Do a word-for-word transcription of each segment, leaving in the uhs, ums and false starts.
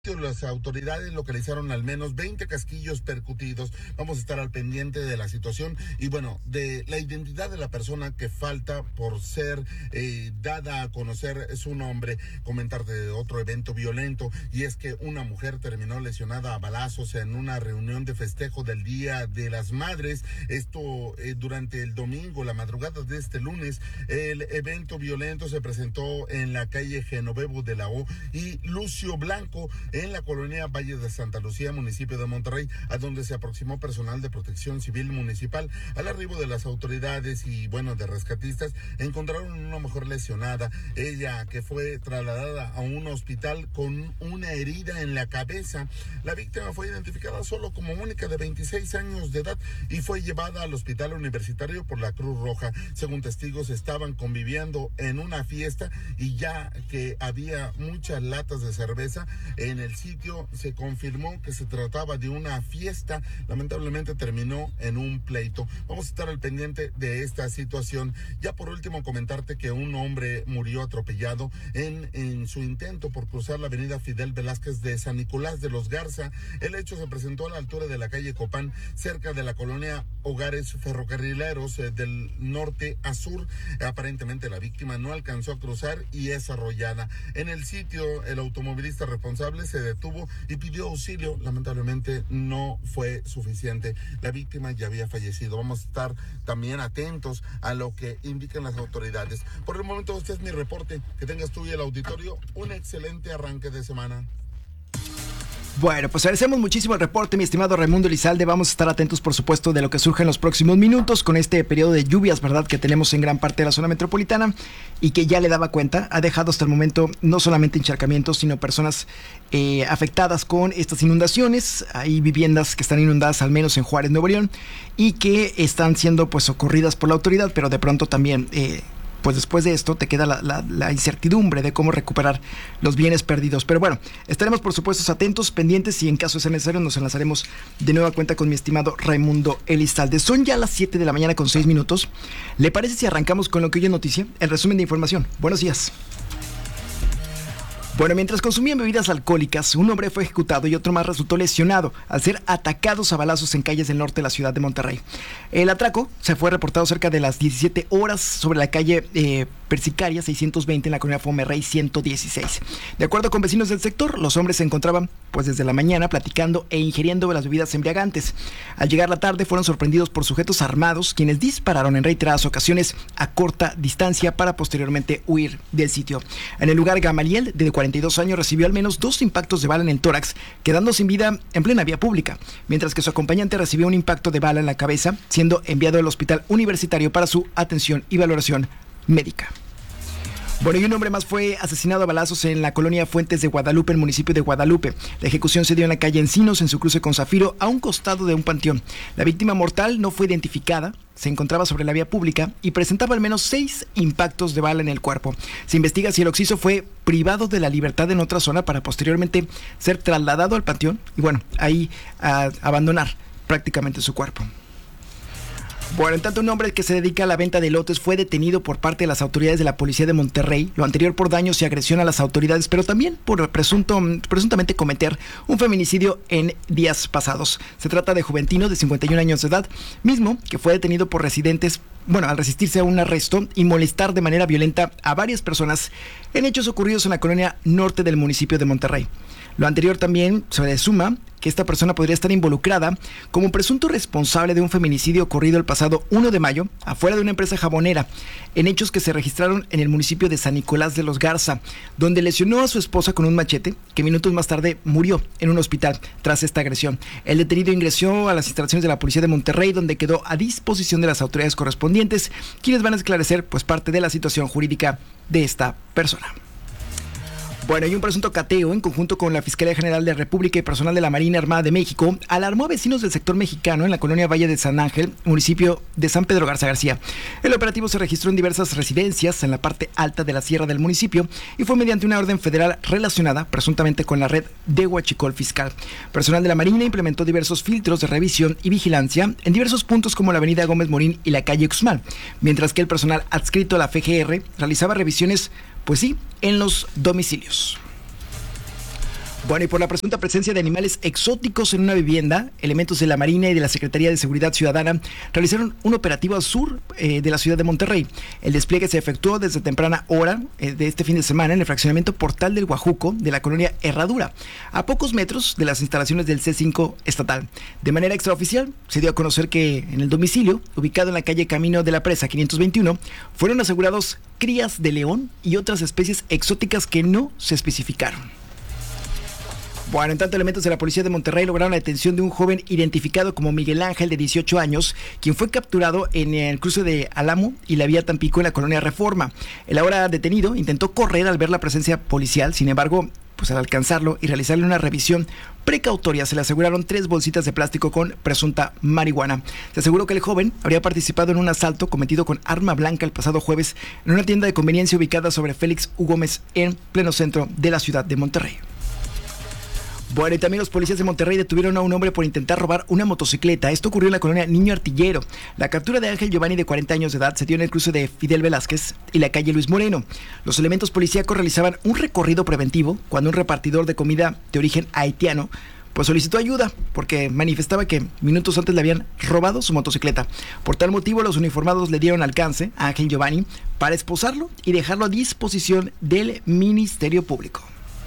Las autoridades localizaron al menos veinte casquillos percutidos. Vamos a estar al pendiente de la situación y bueno, de la identidad de la persona que falta por ser eh, dada a conocer su nombre. Comentarte de otro evento violento, y es que una mujer terminó lesionada a balazos en una reunión de festejo del Día de las Madres. Esto eh, durante el domingo, la madrugada de este lunes. El evento violento se presentó en la calle Genovevo de la O y Lucio Blanco, en la colonia Valle de Santa Lucía, municipio de Monterrey, a donde se aproximó personal de protección civil municipal. Al arribo de las autoridades y, bueno, de rescatistas, encontraron una mujer lesionada, ella que fue trasladada a un hospital con una herida en la cabeza. La víctima fue identificada solo como Mónica, de veintiséis años de edad, y fue llevada al hospital universitario por la Cruz Roja. Según testigos, estaban conviviendo en una fiesta y ya que había muchas latas de cerveza en el sitio, se confirmó que se trataba de una fiesta. Lamentablemente terminó en un pleito. Vamos a estar al pendiente de esta situación. Ya por último, comentarte que un hombre murió atropellado en, en su intento por cruzar la avenida Fidel Velázquez de San Nicolás de los Garza. El hecho se presentó a la altura de la calle Copán, cerca de la colonia Hogares Ferrocarrileros, eh, del norte a sur. Aparentemente la víctima no alcanzó a cruzar y es arrollada. En el sitio, el automovilista responsable se detuvo y pidió auxilio. Lamentablemente no fue suficiente. La víctima ya había fallecido. Vamos a estar también atentos a lo que indican las autoridades. Por el momento, este es mi reporte. Que tengas tú y el auditorio un excelente arranque de semana. Bueno, pues agradecemos muchísimo el reporte, mi estimado Raimundo Elizalde. Vamos a estar atentos, por supuesto, de lo que surge en los próximos minutos con este periodo de lluvias, ¿verdad?, que tenemos en gran parte de la zona metropolitana y que ya le daba cuenta. Ha dejado hasta el momento no solamente encharcamientos, sino personas eh, afectadas con estas inundaciones. Hay viviendas que están inundadas, al menos en Juárez, Nuevo León, y que están siendo pues socorridas por la autoridad, pero de pronto también... Eh, pues después de esto te queda la, la, la incertidumbre de cómo recuperar los bienes perdidos. Pero bueno, estaremos por supuesto atentos, pendientes, y en caso de ser necesario nos enlazaremos de nueva cuenta con mi estimado Raimundo Elizalde. Son ya las siete de la mañana con seis minutos. ¿Le parece si arrancamos con lo que hoy es noticia? El resumen de información. Buenos días. Bueno, mientras consumían bebidas alcohólicas, un hombre fue ejecutado y otro más resultó lesionado al ser atacados a balazos en calles del norte de la ciudad de Monterrey. El atraco se fue reportado cerca de las diecisiete horas sobre la calle eh, Persicaria seiscientos veinte en la colonia Fomerrey ciento dieciséis. De acuerdo con vecinos del sector, los hombres se encontraban pues desde la mañana platicando e ingiriendo las bebidas embriagantes. Al llegar la tarde fueron sorprendidos por sujetos armados, quienes dispararon en reiteradas ocasiones a corta distancia para posteriormente huir del sitio. En el lugar, Gamaliel, de cuarenta y dos años, recibió al menos dos impactos de bala en el tórax, quedando sin vida en plena vía pública, mientras que su acompañante recibió un impacto de bala en la cabeza, siendo enviado al hospital universitario para su atención y valoración médica. Bueno, y un hombre más fue asesinado a balazos en la colonia Fuentes de Guadalupe, en el municipio de Guadalupe. La ejecución se dio en la calle Encinos, en su cruce con Zafiro, a un costado de un panteón. La víctima mortal no fue identificada, se encontraba sobre la vía pública y presentaba al menos seis impactos de bala en el cuerpo. Se investiga si el occiso fue privado de la libertad en otra zona para posteriormente ser trasladado al panteón y, bueno, ahí a abandonar prácticamente su cuerpo. Bueno, en tanto, un hombre que se dedica a la venta de lotes fue detenido por parte de las autoridades de la policía de Monterrey, lo anterior por daños y agresión a las autoridades, pero también por presunto, presuntamente cometer un feminicidio en días pasados. Se trata de Juventino, de cincuenta y un años de edad, mismo que fue detenido por residentes, bueno, al resistirse a un arresto y molestar de manera violenta a varias personas en hechos ocurridos en la colonia norte del municipio de Monterrey. Lo anterior también se le suma que esta persona podría estar involucrada como presunto responsable de un feminicidio ocurrido el pasado uno de mayo afuera de una empresa jabonera, en hechos que se registraron en el municipio de San Nicolás de los Garza, donde lesionó a su esposa con un machete, que minutos más tarde murió en un hospital tras esta agresión. El detenido ingresó a las instalaciones de la policía de Monterrey, donde quedó a disposición de las autoridades correspondientes, quienes van a esclarecer pues parte de la situación jurídica de esta persona. Bueno, y un presunto cateo en conjunto con la Fiscalía General de la República y personal de la Marina Armada de México alarmó a vecinos del sector mexicano en la colonia Valle de San Ángel, municipio de San Pedro Garza García. El operativo se registró en diversas residencias en la parte alta de la sierra del municipio y fue mediante una orden federal relacionada presuntamente con la red de huachicol fiscal. Personal de la Marina implementó diversos filtros de revisión y vigilancia en diversos puntos como la avenida Gómez Morín y la calle Uxmal, mientras que el personal adscrito a la F G R realizaba revisiones, pues sí, en los domicilios. Bueno, y por la presunta presencia de animales exóticos en una vivienda, elementos de la Marina y de la Secretaría de Seguridad Ciudadana realizaron un operativo al sur eh, de la ciudad de Monterrey. El despliegue se efectuó desde temprana hora eh, de este fin de semana en el fraccionamiento Portal del Guajuco de la colonia Herradura, a pocos metros de las instalaciones del C cinco estatal. De manera extraoficial, se dio a conocer que en el domicilio, ubicado en la calle Camino de la Presa quinientos veintiuno, fueron asegurados crías de león y otras especies exóticas que no se especificaron. Bueno, en tanto, elementos de la policía de Monterrey lograron la detención de un joven identificado como Miguel Ángel, de dieciocho años, quien fue capturado en el cruce de Álamo y la vía Tampico en la colonia Reforma. El ahora detenido intentó correr al ver la presencia policial, sin embargo, pues al alcanzarlo y realizarle una revisión precautoria, se le aseguraron tres bolsitas de plástico con presunta marihuana. Se aseguró que el joven habría participado en un asalto cometido con arma blanca el pasado jueves en una tienda de conveniencia ubicada sobre Félix U. Gómez, en pleno centro de la ciudad de Monterrey. Bueno, y también los policías de Monterrey detuvieron a un hombre por intentar robar una motocicleta. Esto ocurrió en la colonia Niño Artillero. La captura de Ángel Giovanni, de cuarenta años de edad, se dio en el cruce de Fidel Velázquez y la calle Luis Moreno. Los elementos policíacos realizaban un recorrido preventivo cuando un repartidor de comida de origen haitiano pues solicitó ayuda porque manifestaba que minutos antes le habían robado su motocicleta. Por tal motivo, los uniformados le dieron alcance a Ángel Giovanni para esposarlo y dejarlo a disposición del Ministerio Público.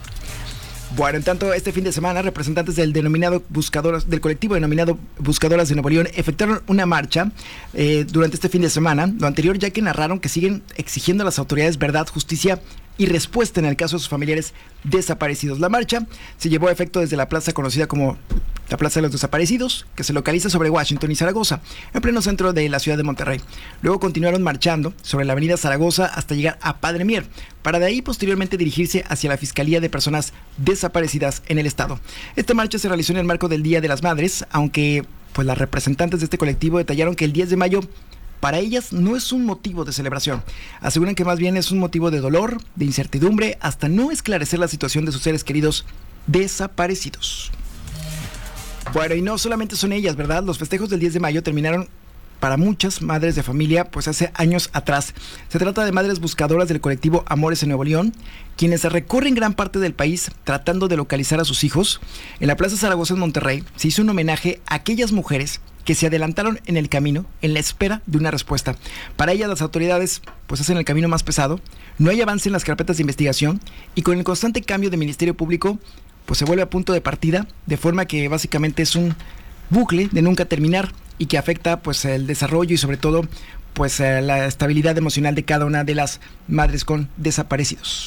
Bueno, en tanto, este fin de semana, representantes del denominado Buscadoras, del colectivo denominado Buscadoras de Nuevo León, efectuaron una marcha eh, durante este fin de semana, lo anterior ya que narraron que siguen exigiendo a las autoridades verdad, justicia y respuesta en el caso de sus familiares desaparecidos. La marcha se llevó a efecto desde la plaza conocida como la Plaza de los Desaparecidos, que se localiza sobre Washington y Zaragoza, en pleno centro de la ciudad de Monterrey. Luego continuaron marchando sobre la avenida Zaragoza hasta llegar a Padre Mier, para de ahí posteriormente dirigirse hacia la Fiscalía de Personas Desaparecidas en el estado. Esta marcha se realizó en el marco del Día de las Madres, aunque pues las representantes de este colectivo detallaron que el diez de mayo para ellas no es un motivo de celebración. Aseguran que más bien es un motivo de dolor, de incertidumbre, hasta no esclarecer la situación de sus seres queridos desaparecidos. Bueno, y no solamente son ellas, ¿verdad? Los festejos del diez de mayo terminaron para muchas madres de familia, pues hace años atrás. Se trata de madres buscadoras del colectivo Amores en Nuevo León, quienes recorren gran parte del país tratando de localizar a sus hijos. En la Plaza Zaragoza en Monterrey se hizo un homenaje a aquellas mujeres que se adelantaron en el camino en la espera de una respuesta. Para ellas las autoridades pues hacen el camino más pesado, no hay avance en las carpetas de investigación y con el constante cambio de Ministerio Público pues se vuelve a punto de partida, de forma que básicamente es un bucle de nunca terminar y que afecta pues el desarrollo y sobre todo pues la estabilidad emocional de cada una de las madres con desaparecidos.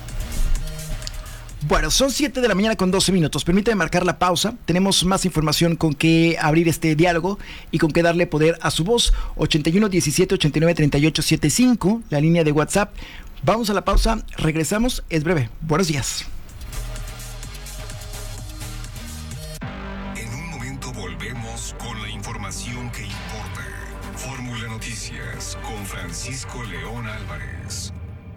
Bueno, son siete de la mañana con doce minutos. Permítame marcar la pausa. Tenemos más información con qué abrir este diálogo y con qué darle poder a su voz. ochenta y uno diecisiete ochenta y nueve treinta y ocho setenta y cinco, la línea de WhatsApp. Vamos a la pausa, regresamos, es breve. Buenos días. En un momento volvemos con la información que importa. Fórmula Noticias con Francisco León Álvarez.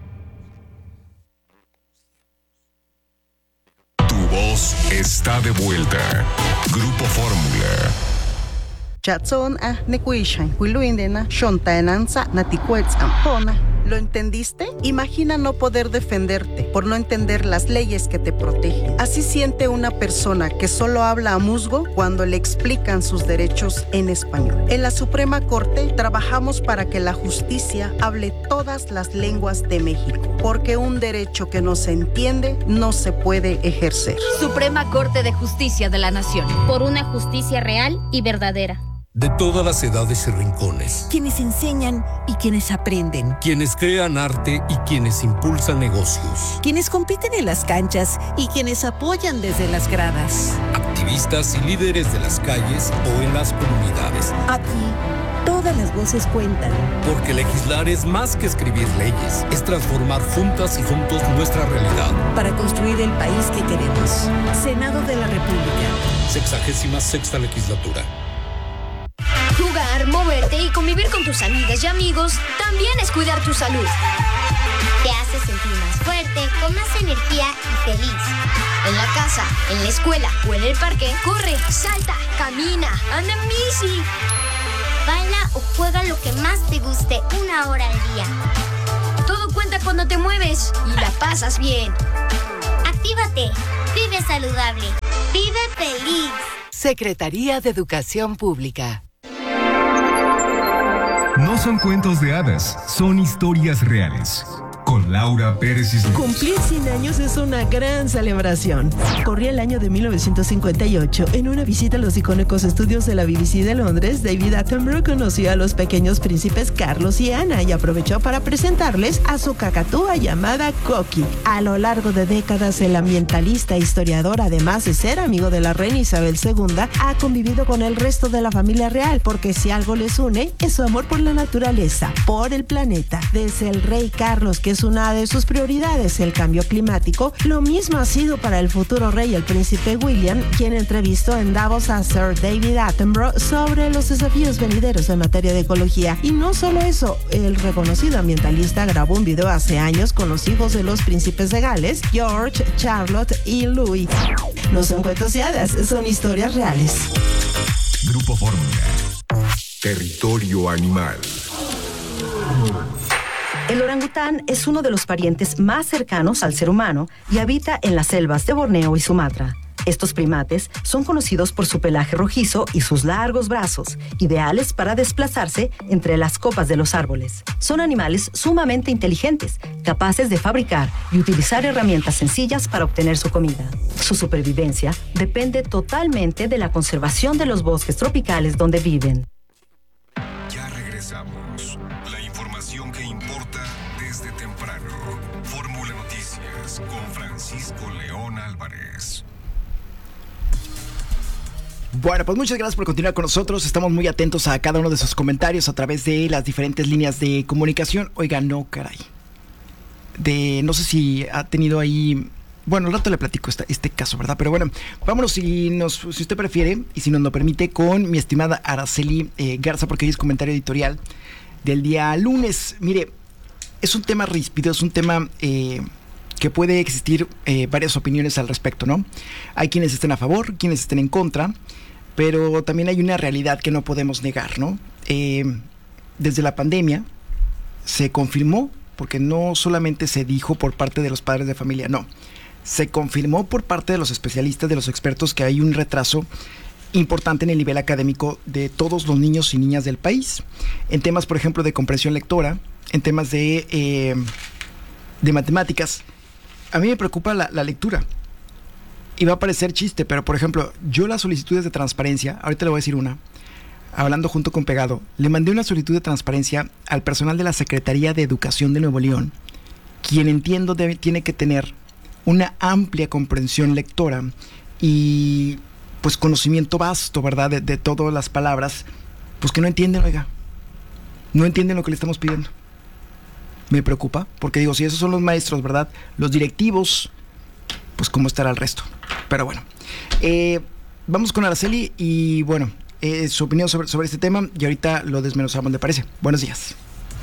Tu voz está de vuelta. Grupo Fórmula. Chatson a nekuishan, huiluindena, shontaenanza, natikuetzampona. ¿Lo entendiste? Imagina no poder defenderte por no entender las leyes que te protegen. Así siente una persona que solo habla a musgo cuando le explican sus derechos en español. En la Suprema Corte trabajamos para que la justicia hable todas las lenguas de México, porque un derecho que no se entiende no se puede ejercer. Suprema Corte de Justicia de la Nación. Por una justicia real y verdadera. De todas las edades y rincones. Quienes enseñan y quienes aprenden. Quienes crean arte y quienes impulsan negocios. Quienes compiten en las canchas y quienes apoyan desde las gradas. Activistas y líderes de las calles o en las comunidades. Aquí, todas las voces cuentan. Porque legislar es más que escribir leyes. Es transformar juntas y juntos nuestra realidad. Para construir el país que queremos. Senado de la República. Sexagésima sexta legislatura. Jugar, moverte y convivir con tus amigas y amigos también es cuidar tu salud. Te hace sentir más fuerte, con más energía y feliz. En la casa, en la escuela o en el parque, corre, salta, camina, anda en bici. Baila o juega lo que más te guste una hora al día. Todo cuenta cuando te mueves y la pasas bien. Actívate. Vive saludable. Vive feliz. Secretaría de Educación Pública. No son cuentos de hadas, son historias reales. Con Laura Pérez Islas. Cumplir cien años es una gran celebración. Corría el año de mil novecientos cincuenta y ocho. En una visita a los icónicos estudios de la B B C de Londres, David Attenborough conoció a los pequeños príncipes Carlos y Ana y aprovechó para presentarles a su cacatúa llamada Coqui. A lo largo de décadas, el ambientalista e historiador, además de ser amigo de la reina Isabel segunda, ha convivido con el resto de la familia real, porque si algo les une, es su amor por la naturaleza, por el planeta. Desde el rey Carlos, que es una de sus prioridades, el cambio climático, lo mismo ha sido para el futuro rey, el príncipe William, quien entrevistó en Davos a Sir David Attenborough sobre los desafíos venideros en materia de ecología. Y no solo eso, el reconocido ambientalista grabó un video hace años con los hijos de los príncipes de Gales, George, Charlotte y Louis. No son cuentos de hadas, son historias reales. Grupo Fórmula. Territorio Animal. El orangután es uno de los parientes más cercanos al ser humano y habita en las selvas de Borneo y Sumatra. Estos primates son conocidos por su pelaje rojizo y sus largos brazos, ideales para desplazarse entre las copas de los árboles. Son animales sumamente inteligentes, capaces de fabricar y utilizar herramientas sencillas para obtener su comida. Su supervivencia depende totalmente de la conservación de los bosques tropicales donde viven. Ya regresamos. La información que importa desde temprano. Fórmula Noticias con Francisco León Álvarez. Bueno, pues muchas gracias por continuar con nosotros. Estamos muy atentos a cada uno de sus comentarios a través de las diferentes líneas de comunicación. Oiga, no, caray. De, no sé si ha tenido ahí... Bueno, al rato le platico este, este caso, ¿verdad? Pero bueno, vámonos si, nos, si usted prefiere y si nos lo permite con mi estimada Araceli eh, Garza, porque hoy es comentario editorial del día lunes. Mire, es un tema ríspido, es un tema eh, que puede existir eh, varias opiniones al respecto, ¿no? Hay quienes estén a favor, quienes estén en contra, pero también hay una realidad que no podemos negar, ¿no? Eh, desde la pandemia se confirmó, porque no solamente se dijo por parte de los padres de familia, no, se confirmó por parte de los especialistas, de los expertos, que hay un retraso importante en el nivel académico de todos los niños y niñas del país, en temas, por ejemplo, de comprensión lectora, en temas de, eh, de matemáticas. A mí me preocupa la, la lectura. Y va a parecer chiste, pero por ejemplo, yo las solicitudes de transparencia, ahorita le voy a decir una, hablando junto con Pegado, le mandé una solicitud de transparencia al personal de la Secretaría de Educación de Nuevo León, quien entiendo debe, tiene que tener una amplia comprensión lectora y pues conocimiento vasto, ¿verdad? De, de todas las palabras, pues que no entienden, oiga, no entienden lo que le estamos pidiendo. Me preocupa, porque digo, si esos son los maestros, ¿verdad? Los directivos, pues cómo estará el resto. Pero bueno, eh, vamos con Araceli y bueno, eh, su opinión sobre, sobre este tema y ahorita lo desmenuzamos, ¿le parece? Buenos días.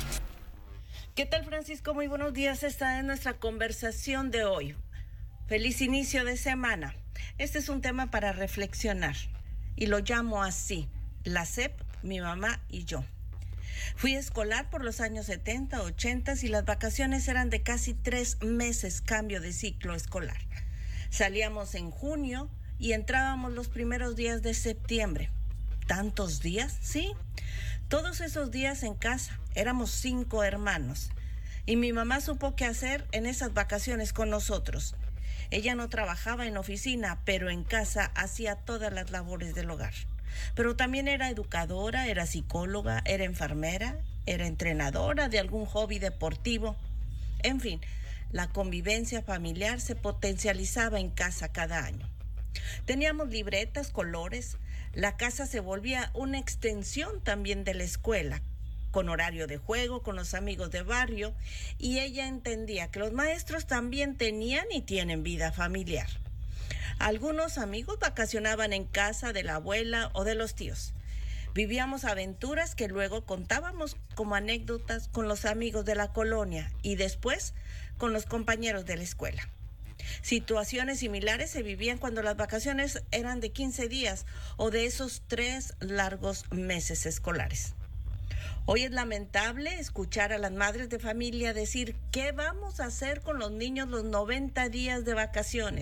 ¿Qué tal, Francisco? Muy buenos días. Esta es nuestra conversación de hoy. Feliz inicio de semana. Este es un tema para reflexionar y lo llamo así: la S E P, mi mamá y yo. Fui escolar por los años setenta, ochenta y las vacaciones eran de casi tres meses, cambio de ciclo escolar. Salíamos en junio y entrábamos los primeros días de septiembre. ¿Tantos días? Sí. Todos esos días en casa. Éramos cinco hermanos. Y mi mamá supo qué hacer en esas vacaciones con nosotros. Ella no trabajaba en oficina, pero en casa hacía todas las labores del hogar. Pero también era educadora, era psicóloga, era enfermera, era entrenadora de algún hobby deportivo. En fin, la convivencia familiar se potencializaba en casa cada año. Teníamos libretas, colores. La casa se volvía una extensión también de la escuela, con horario de juego, con los amigos de barrio, y ella entendía que los maestros también tenían y tienen vida familiar. Algunos amigos vacacionaban en casa de la abuela o de los tíos. Vivíamos aventuras que luego contábamos como anécdotas con los amigos de la colonia y después con los compañeros de la escuela. Situaciones similares se vivían cuando las vacaciones eran de quince días o de esos tres largos meses escolares. Hoy es lamentable escuchar a las madres de familia decir: ¿qué vamos a hacer con los niños los noventa días de vacaciones?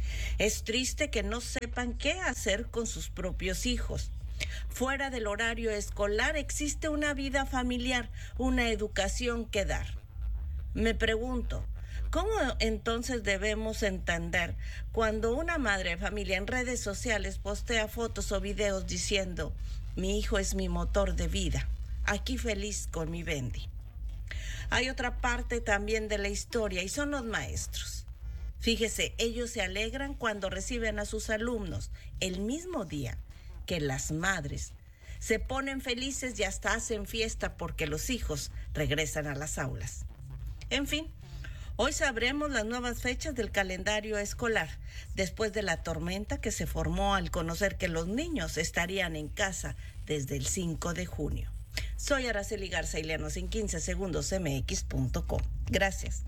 Es triste que no sepan qué hacer con sus propios hijos. Fuera del horario escolar existe una vida familiar, una educación que dar. Me pregunto, ¿cómo entonces debemos entender cuando una madre de familia en redes sociales postea fotos o videos diciendo: mi hijo es mi motor de vida, aquí feliz con mi Bendy? Hay otra parte también de la historia y son los maestros. Fíjese, ellos se alegran cuando reciben a sus alumnos el mismo día que las madres. Se ponen felices y hasta hacen fiesta porque los hijos regresan a las aulas. En fin, hoy sabremos las nuevas fechas del calendario escolar, después de la tormenta que se formó al conocer que los niños estarían en casa desde el cinco de junio. Soy Araceli Garza y léanos en quince segundos m x punto com. Gracias.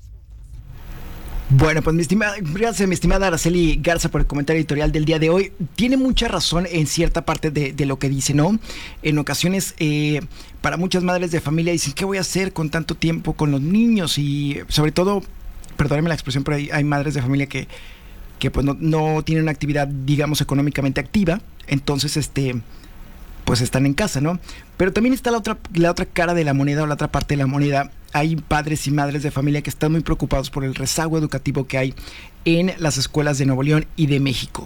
Bueno, pues mi estimada, gracias mi estimada Araceli Garza por el comentario editorial del día de hoy. Tiene mucha razón en cierta parte de, de lo que dice, ¿no? En ocasiones, eh, para muchas madres de familia dicen, ¿qué voy a hacer con tanto tiempo con los niños? Y sobre todo, perdónenme la expresión, pero hay, hay madres de familia que, que pues no, no tienen una actividad, digamos, económicamente activa. Entonces, este... pues están en casa, ¿no? Pero también está la otra, la otra cara de la moneda o la otra parte de la moneda. Hay padres y madres de familia que están muy preocupados por el rezago educativo que hay en las escuelas de Nuevo León y de México.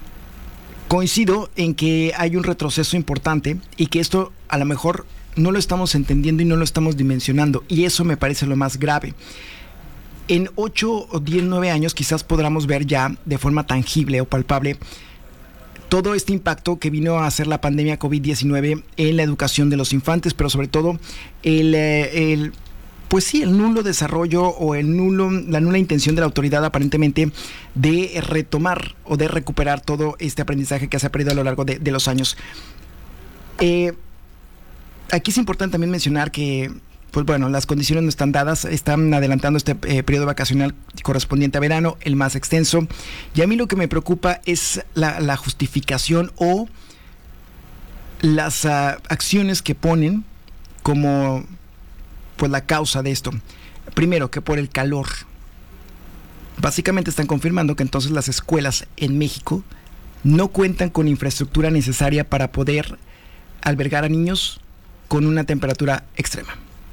Coincido en que hay un retroceso importante y que esto a lo mejor no lo estamos entendiendo y no lo estamos dimensionando, y eso me parece lo más grave. En ocho o diez, nueve años quizás podamos ver ya de forma tangible o palpable todo este impacto que vino a hacer la pandemia covid diecinueve en la educación de los infantes, pero sobre todo el, el pues sí, el nulo desarrollo o el nulo, la nula intención de la autoridad aparentemente de retomar o de recuperar todo este aprendizaje que se ha perdido a lo largo de, de los años. Eh, aquí es importante también mencionar que pues bueno, las condiciones no están dadas, están adelantando este eh, periodo vacacional correspondiente a verano, el más extenso, y a mí lo que me preocupa es la, la justificación o las uh, acciones que ponen como pues la causa de esto. Primero, que por el calor. Básicamente están confirmando que entonces las escuelas en México no cuentan con infraestructura necesaria para poder albergar a niños con una temperatura extrema.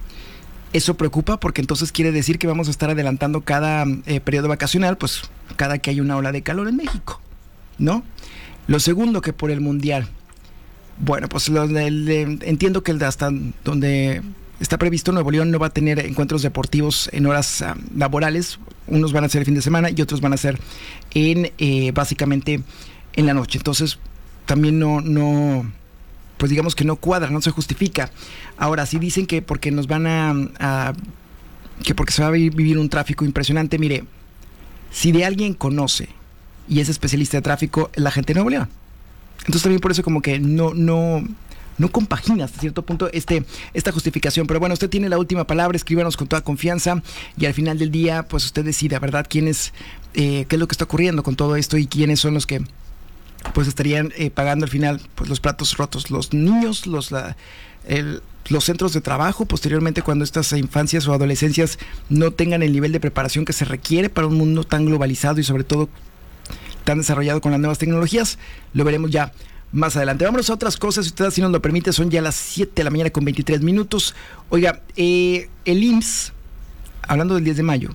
Eso preocupa porque entonces quiere decir que vamos a estar adelantando cada eh, periodo vacacional, pues cada que hay una ola de calor en México, ¿no? Lo segundo, que por el mundial. Bueno, pues lo, el, el, entiendo que el de hasta donde está previsto Nuevo León no va a tener encuentros deportivos en horas uh, laborales. Unos van a ser el fin de semana y otros van a ser en eh, básicamente en la noche. Entonces también no... no pues digamos que no cuadra, no se justifica. Ahora, sí dicen que porque nos van a, a que porque se va a vivir un tráfico impresionante. Mire, si de alguien conoce y es especialista de tráfico, la gente de Nuevo León. Entonces también por eso como que no, no, no compagina hasta cierto punto este, esta justificación. Pero bueno, usted tiene la última palabra, escríbanos con toda confianza y al final del día, pues usted decida, ¿verdad? ¿Quién es, eh, qué es lo que está ocurriendo con todo esto y quiénes son los que pues estarían eh, pagando al final pues los platos rotos? Los niños, los, la, el, los centros de trabajo, posteriormente cuando estas infancias o adolescencias no tengan el nivel de preparación que se requiere para un mundo tan globalizado y sobre todo tan desarrollado con las nuevas tecnologías. Lo veremos ya más adelante. Vámonos a otras cosas, si usted así nos lo permite. Son ya las siete de la mañana con veintitrés minutos. Oiga, eh, el I M S S, hablando del diez de mayo,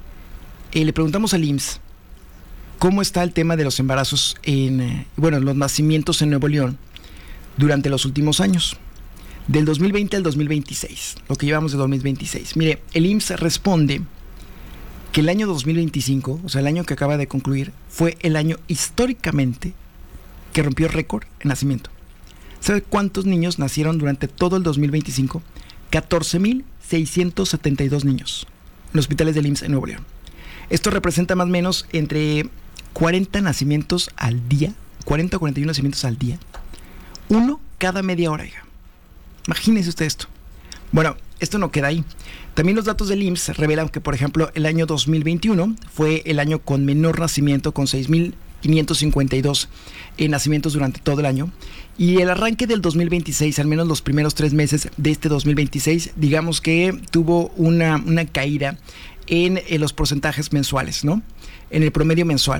eh, le preguntamos al I M S S ¿cómo está el tema de los embarazos en, eh, bueno, los nacimientos en Nuevo León durante los últimos años? Del dos mil veinte al dos mil veintiséis, lo que llevamos de dos mil veintiséis. Mire, el I M S S responde que el año dos mil veinticinco, o sea, el año que acaba de concluir, fue el año históricamente que rompió récord en nacimiento. ¿Sabe cuántos niños nacieron durante todo el dos mil veinticinco? catorce mil seiscientos setenta y dos niños en los hospitales del I M S S en Nuevo León. Esto representa más o menos entre cuarenta nacimientos al día, cuarenta o cuarenta y uno nacimientos al día, uno cada media hora. Hija. Imagínense usted esto. Bueno, esto no queda ahí. También los datos del I M S S revelan que, por ejemplo, el año dos mil veintiuno fue el año con menor nacimiento, con seis mil quinientos cincuenta y dos eh, nacimientos durante todo el año. Y el arranque del dos mil veintiséis, al menos los primeros tres meses de este dos mil veintiséis, digamos que tuvo una, una caída en, en los porcentajes mensuales, ¿no? En el promedio mensual.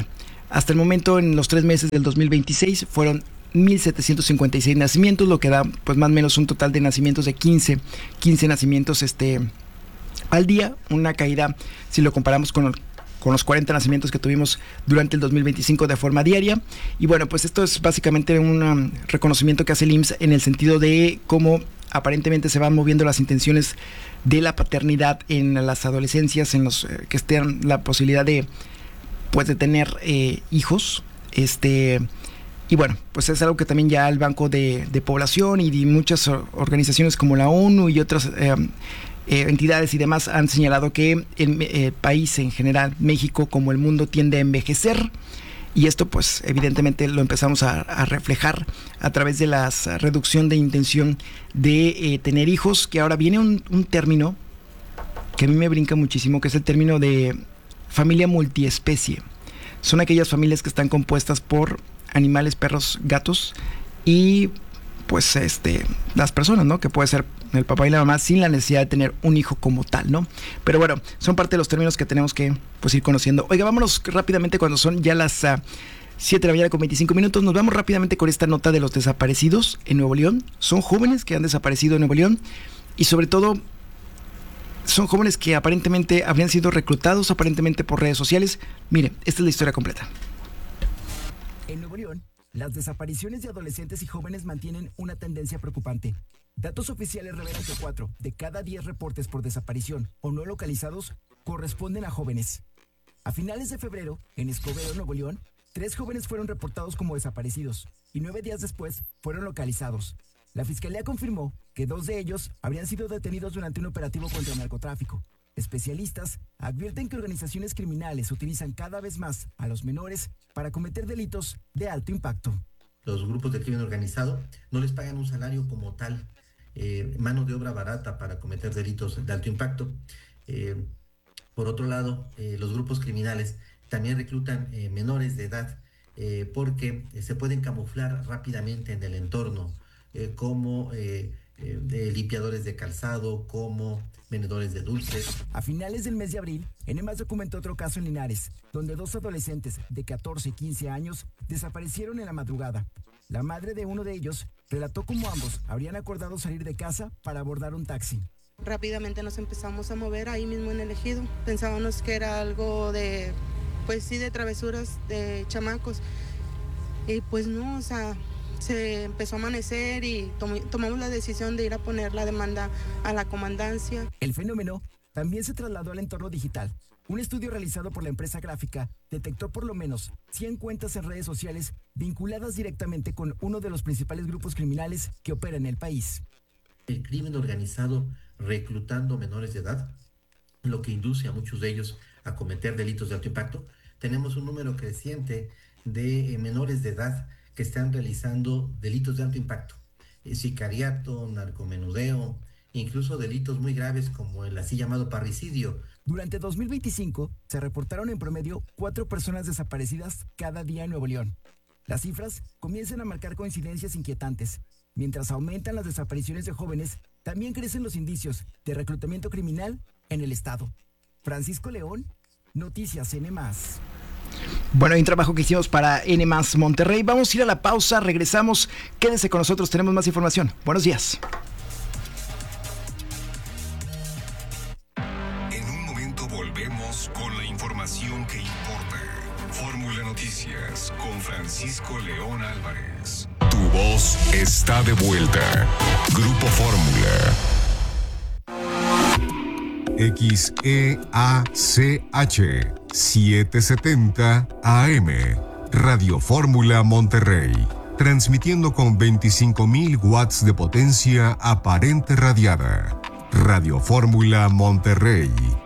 Hasta el momento, en los tres meses del dos mil veintiséis, fueron mil setecientos cincuenta y seis nacimientos, lo que da pues más o menos un total de nacimientos de quince, quince nacimientos este, al día, una caída si lo comparamos con, con los cuarenta nacimientos que tuvimos durante el dos mil veinticinco de forma diaria. Y bueno, pues esto es básicamente un um, reconocimiento que hace el I M S S en el sentido de cómo aparentemente se van moviendo las intenciones de la paternidad en las adolescencias, en los eh, que estén la posibilidad de pues de tener eh, hijos, este y bueno, pues es algo que también ya el Banco de, de Población y de muchas organizaciones como la ONU y otras eh, eh, entidades y demás han señalado que el eh, país en general, México como el mundo, tiende a envejecer. Y esto pues evidentemente lo empezamos a, a reflejar a través de la reducción de intención de eh, tener hijos, que ahora viene un, un término que a mí me brinca muchísimo, que es el término de familia multiespecie. Son aquellas familias que están compuestas por animales, perros, gatos y pues este las personas, ¿no? Que puede ser el papá y la mamá sin la necesidad de tener un hijo como tal, ¿no? Pero bueno, son parte de los términos que tenemos que pues ir conociendo. Oiga, vámonos rápidamente cuando son ya las uh, siete de la mañana con veinticinco minutos. Nos vamos rápidamente con esta nota de los desaparecidos en Nuevo León. Son jóvenes que han desaparecido en Nuevo León y sobre todo son jóvenes que aparentemente habrían sido reclutados aparentemente por redes sociales. Mire, esta es la historia completa. En Nuevo León, las desapariciones de adolescentes y jóvenes mantienen una tendencia preocupante. Datos oficiales revelan que cuatro de cada diez reportes por desaparición o no localizados corresponden a jóvenes. A finales de febrero, en Escobedo, Nuevo León, tres jóvenes fueron reportados como desaparecidos y nueve días después fueron localizados. La fiscalía confirmó que dos de ellos habrían sido detenidos durante un operativo contra el narcotráfico. Especialistas advierten que organizaciones criminales utilizan cada vez más a los menores para cometer delitos de alto impacto. Los grupos de crimen organizado no les pagan un salario como tal, eh, mano de obra barata para cometer delitos de alto impacto. Eh, por otro lado, eh, los grupos criminales también reclutan eh, menores de edad eh, porque eh, se pueden camuflar rápidamente en el entorno eh, como eh, eh, de limpiadores de calzado, como vendedores de dulces. A finales del mes de abril, N más documentó otro caso en Linares, donde dos adolescentes de catorce y quince años desaparecieron en la madrugada. La madre de uno de ellos relató cómo ambos habrían acordado salir de casa para abordar un taxi. Rápidamente nos empezamos a mover ahí mismo en el ejido. Pensábamos que era algo de, pues sí, de travesuras de chamacos. Y pues no, o sea, se empezó a amanecer y tom- tomamos la decisión de ir a poner la demanda a la comandancia. El fenómeno también se trasladó al entorno digital. Un estudio realizado por la empresa gráfica detectó por lo menos cien cuentas en redes sociales vinculadas directamente con uno de los principales grupos criminales que opera en el país. El crimen organizado reclutando menores de edad, lo que induce a muchos de ellos a cometer delitos de alto impacto. Tenemos un número creciente de menores de edad que están realizando delitos de alto impacto, eh, sicariato, narcomenudeo, incluso delitos muy graves como el así llamado parricidio. Durante dos mil veinticinco se reportaron en promedio cuatro personas desaparecidas cada día en Nuevo León. Las cifras comienzan a marcar coincidencias inquietantes. Mientras aumentan las desapariciones de jóvenes, también crecen los indicios de reclutamiento criminal en el estado. Francisco León, Noticias N más. Bueno, hay un trabajo que hicimos para N más Monterrey. Vamos a ir a la pausa, regresamos. Quédese con nosotros, tenemos más información. Buenos días. En un momento volvemos con la información que importa. Fórmula Noticias con Francisco León Álvarez. Tu voz está de vuelta. Grupo Fórmula. X E A C H setecientos setenta A M Radio Fórmula Monterrey, transmitiendo con veinticinco mil watts de potencia aparente radiada. Radio Fórmula Monterrey,